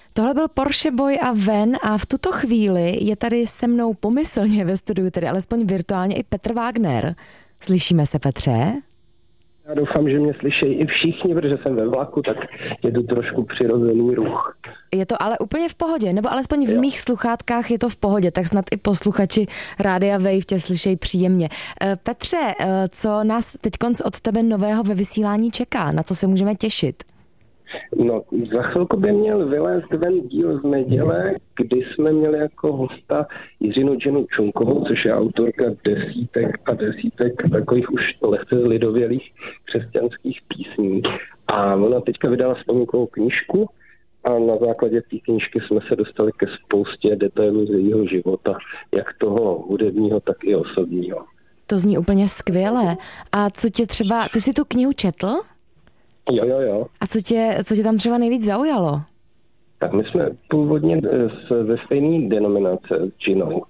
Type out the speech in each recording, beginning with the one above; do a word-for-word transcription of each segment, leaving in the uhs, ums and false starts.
Tohle byl Porsche Boy a Ven a v tuto chvíli je tady se mnou pomyslně ve studiu, tedy alespoň virtuálně i Petr Wagner. Slyšíme se, Petře? Já doufám, že mě slyšejí i všichni, protože jsem ve vlaku, tak je to trošku přirozený ruch. Je to ale úplně v pohodě, nebo alespoň v jo. mých sluchátkách je to v pohodě, tak snad i posluchači Rádia Wave tě slyšejí příjemně. Petře, co nás teďkonc od tebe nového ve vysílání čeká? Na co se můžeme těšit? No, za chvilku by měl vylézt ven díl z neděle, kdy jsme měli jako hosta Jiřinu Dženu Čunkovou, což je autorka desítek a desítek takových už lehce zlidovělých křesťanských písní. A ona teďka vydala vzpomínkovou knížku a na základě té knížky jsme se dostali ke spoustě detailů z jejího života, jak toho hudebního, tak i osobního. To zní úplně skvěle. A co tě třeba, ty jsi tu knihu četl? Jo, jo, jo. A co tě, co tě tam třeba nejvíc zaujalo? Tak my jsme původně z, ze stejné denominace s Ginou,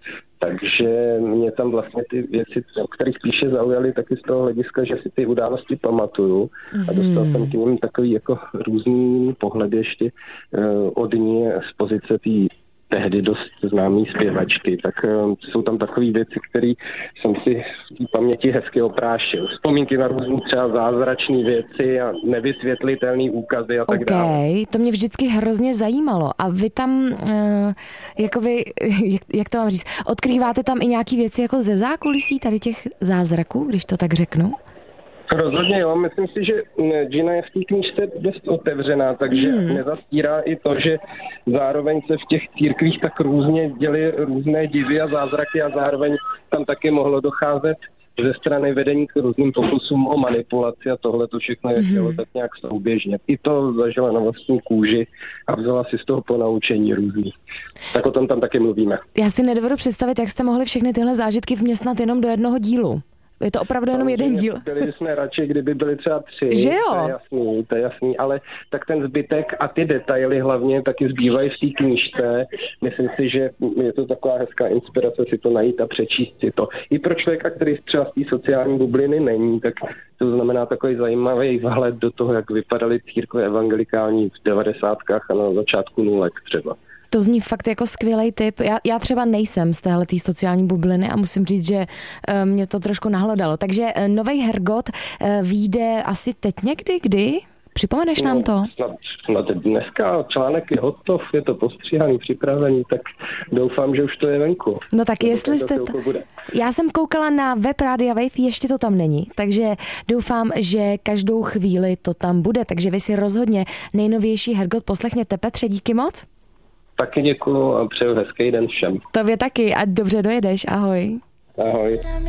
takže mě tam vlastně ty věci, o kterých píše, zaujaly taky z toho hlediska, že si ty události pamatuju a dostal jsem k ním takový jako různý pohled ještě uh, od ní z pozice té tehdy dost známý zpěvačky, tak uh, jsou tam takové věci, které jsem si v té paměti hezky oprášil. Vzpomínky na různý třeba zázračné věci a nevysvětlitelné úkazy a tak dále. Okej, to mě vždycky hrozně zajímalo. A vy tam, uh, jakoby, jak, jak to mám říct, odkrýváte tam i nějaký věci jako ze zákulisí tady těch zázraků, když to tak řeknu? Rozhodně jo, myslím si, že Gina je v té knížce dost otevřená, takže hmm. nezastírá i to, že zároveň se v těch církvích tak různě děly různé divy a zázraky a zároveň tam taky mohlo docházet ze strany vedení k různým pokusům o manipulaci a tohle to všechno je dělo tak nějak souběžně. I to zažila na vlastní kůži a vzala si z toho ponaučení různý. Tak o tom tam taky mluvíme. Já si nedovedu představit, jak jste mohli všechny tyhle zážitky vměstnat jenom do jednoho dílu. Je to opravdu jenom jeden díl. Byli jsme radši, kdyby byli třeba tři. Že jo? To je jasný, to je jasný, ale tak ten zbytek a ty detaily hlavně taky zbývají v té knížce. Myslím si, že je to taková hezká inspirace si to najít a přečíst si to. I pro člověka, který třeba z té sociální bubliny není, tak to znamená takový zajímavý vhled do toho, jak vypadaly církve evangelikální v devadesátkách a na začátku nulek třeba. To zní fakt jako skvělej tip. Já, já třeba nejsem z téhletý sociální bubliny a musím říct, že uh, mě to trošku nahlodalo. Takže uh, novej Hergot uh, vyjde asi teď někdy, kdy? Připomeneš nám to? No, snad, snad dneska článek je hotov, je to postříhaný, připravený, tak doufám, že už to je venku. No tak jestli jste... To... Já jsem koukala na web Rádia Wave, ještě to tam není, takže doufám, že každou chvíli to tam bude, takže vy si rozhodně nejnovější Hergot poslechněte. Petře, díky moc. Taky děkuju a přeju hezký den všem. Tobě taky a dobře dojedeš, ahoj. Ahoj.